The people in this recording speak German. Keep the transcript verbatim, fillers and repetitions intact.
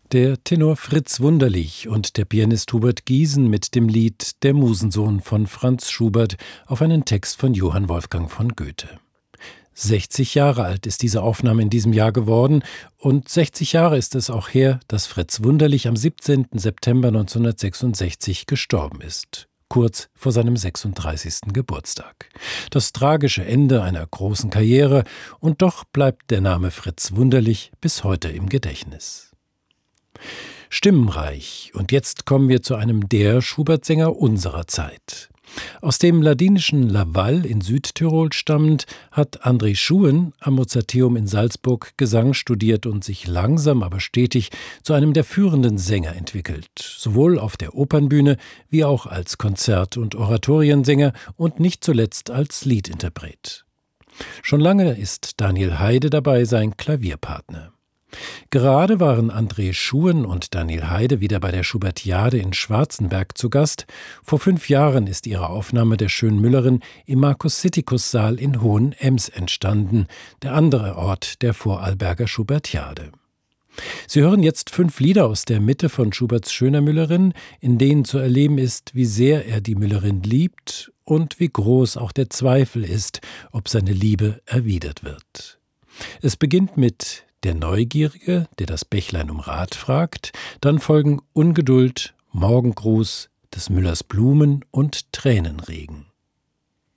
Der Tenor Fritz Wunderlich und der Pianist Hubert Giesen mit dem Lied Der Musensohn von Franz Schubert auf einen Text von Johann Wolfgang von Goethe. sechzig Jahre alt ist diese Aufnahme in diesem Jahr geworden und sechzig Jahre ist es auch her, dass Fritz Wunderlich am siebzehnten September neunzehnhundertsechsundsechzig gestorben ist, kurz vor seinem sechsunddreißigsten Geburtstag. Das tragische Ende einer großen Karriere, und doch bleibt der Name Fritz Wunderlich bis heute im Gedächtnis. Stimmenreich, und jetzt kommen wir zu einem der Schubert-Sänger unserer Zeit. Aus dem ladinischen Laval in Südtirol stammend, hat André Schuen am Mozarteum in Salzburg Gesang studiert und sich langsam, aber stetig zu einem der führenden Sänger entwickelt, sowohl auf der Opernbühne wie auch als Konzert- und Oratoriensänger und nicht zuletzt als Liedinterpret. Schon lange ist Daniel Heide dabei, sein Klavierpartner. Gerade waren André Schuen und Daniel Heide wieder bei der Schubertiade in Schwarzenberg zu Gast. Vor fünf Jahren ist ihre Aufnahme der Schönmüllerin im Markus-Sittikus-Saal in Hohenems entstanden, der andere Ort der Vorarlberger Schubertiade. Sie hören jetzt fünf Lieder aus der Mitte von Schuberts Schöner Müllerin, in denen zu erleben ist, wie sehr er die Müllerin liebt und wie groß auch der Zweifel ist, ob seine Liebe erwidert wird. Es beginnt mit Der Neugierige, der das Bächlein um Rat fragt, dann folgen Ungeduld, Morgengruß, des Müllers Blumen und Tränenregen.